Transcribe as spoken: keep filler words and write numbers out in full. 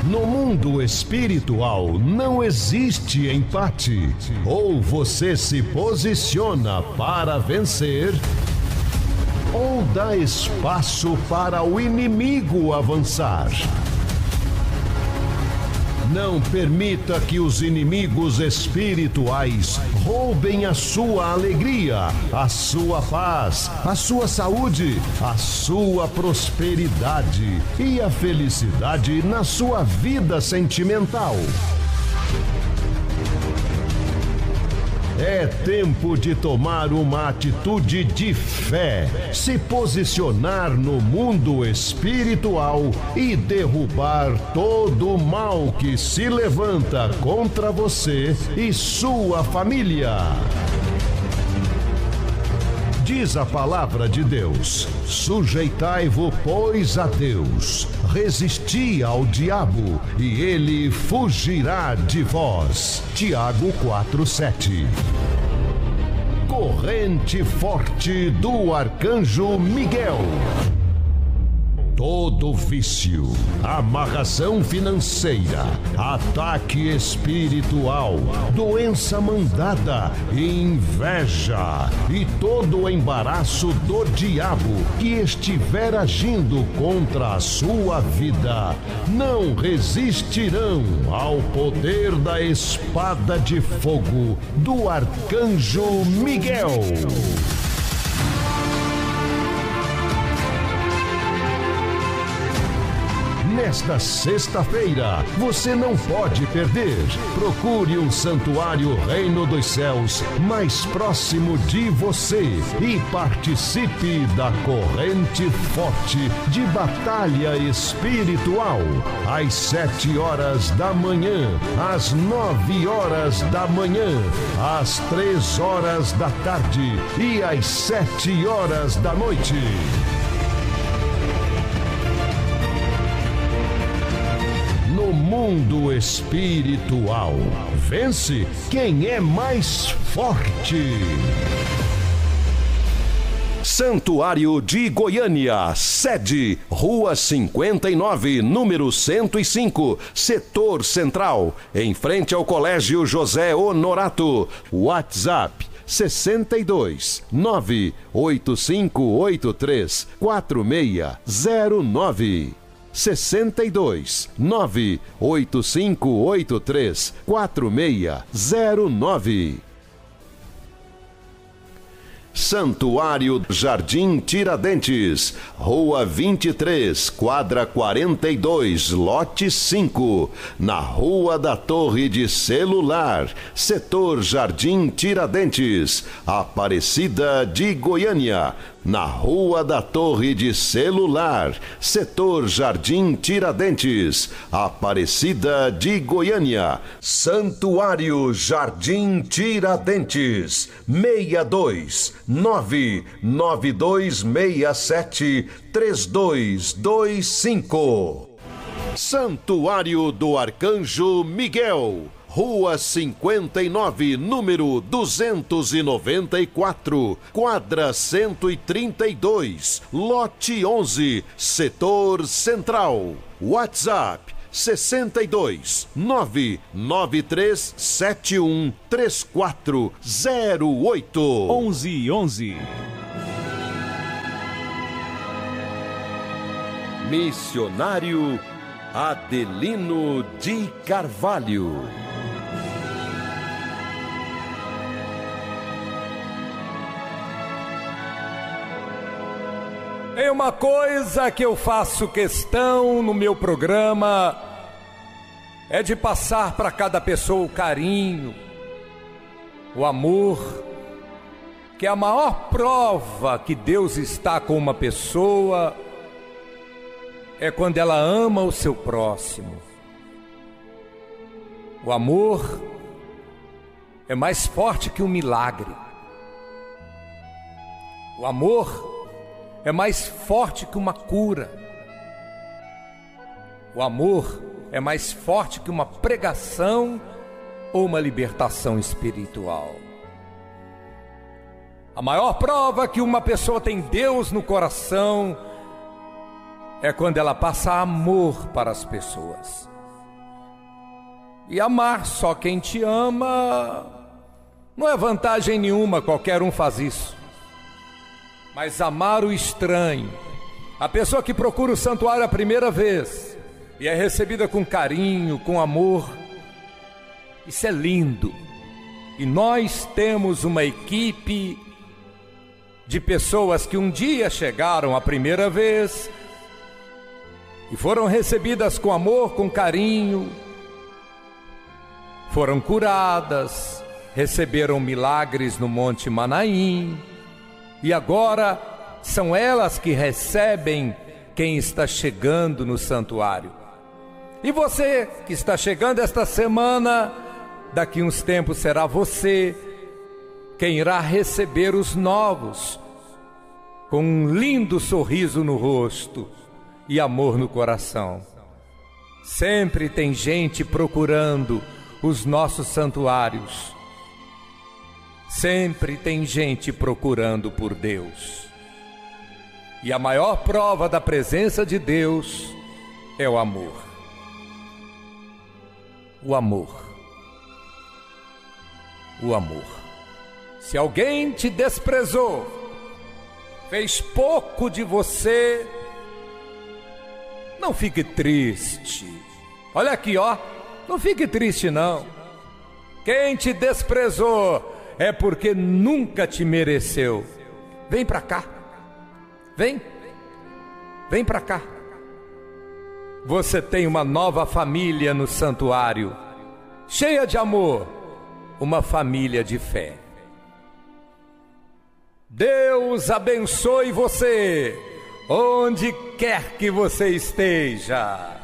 No mundo espiritual não existe empate. Ou você se posiciona para vencer, ou dá espaço para o inimigo avançar. Não permita que os inimigos espirituais roubem a sua alegria, a sua paz, a sua saúde, a sua prosperidade e a felicidade na sua vida sentimental. É tempo de tomar uma atitude de fé, se posicionar no mundo espiritual e derrubar todo o mal que se levanta contra você e sua família. Diz a palavra de Deus: sujeitai-vos, pois, a Deus, resisti ao diabo, e ele fugirá de vós. Tiago quatro, sete. Corrente forte do Arcanjo Miguel. Todo vício, amarração financeira, ataque espiritual, doença mandada, inveja e todo o embaraço do diabo que estiver agindo contra a sua vida, não resistirão ao poder da espada de fogo do Arcanjo Miguel. Nesta sexta-feira, você não pode perder. Procure um santuário Reino dos Céus mais próximo de você e participe da corrente forte de batalha espiritual. Às sete horas da manhã, às nove horas da manhã, às três horas da tarde e às sete horas da noite. No mundo espiritual, vence quem é mais forte. Santuário de Goiânia, sede, Rua cinquenta e nove, número cento e cinco, Setor Central, em frente ao Colégio José Honorato. WhatsApp sessenta e dois, nove oito cinco oito três, quatro seis zero nove. sessenta e dois, nove oito cinco oito três, quatro seis zero nove. Santuário Jardim Tiradentes, Rua vinte e três, quadra quarenta e dois, lote cinco, na Rua da Torre de Celular, Setor Jardim Tiradentes, Aparecida de Goiânia. Na Rua da Torre de Celular, Setor Jardim Tiradentes, Aparecida de Goiânia. Santuário Jardim Tiradentes, seis dois nove nove dois seis sete três dois dois cinco. Santuário do Arcanjo Miguel, Rua cinquenta e nove, número duzentos e noventa e quatro, quadra cento e trinta e dois, lote onze, Setor Central. WhatsApp sessenta e dois, nove nove três sete um três quatro zero oito. onze onze. Missionário Adelino de Carvalho. Tem uma coisa que eu faço questão no meu programa, é de passar para cada pessoa o carinho, o amor, que é a maior prova que Deus está com uma pessoa é quando ela ama o seu próximo. O amor é mais forte que um milagre. O amor é mais forte que uma cura. O amor é mais forte que uma pregação ou uma libertação espiritual. A maior prova que uma pessoa tem Deus no coração é quando ela passa amor para as pessoas. E amar só quem te ama não é vantagem nenhuma, qualquer um faz isso. Mas amar o estranho, a pessoa que procura o santuário a primeira vez e é recebida com carinho, com amor, isso é lindo. E nós temos uma equipe de pessoas que um dia chegaram a primeira vez e foram recebidas com amor, com carinho, foram curadas, receberam milagres no Monte Manaim, e agora são elas que recebem quem está chegando no santuário. E você que está chegando esta semana, daqui uns tempos será você quem irá receber os novos, com um lindo sorriso no rosto e amor no coração. Sempre tem gente procurando os nossos santuários. Sempre tem gente procurando por Deus. E a maior prova da presença de Deus é o amor. O amor. O amor. Se alguém te desprezou, fez pouco de você, não fique triste. Olha aqui, ó, não fique triste não. Quem te desprezou é porque nunca te mereceu. Vem pra cá. Vem. Vem pra cá. Você tem uma nova família no santuário, cheia de amor, uma família de fé. Deus abençoe você, onde quer que você esteja.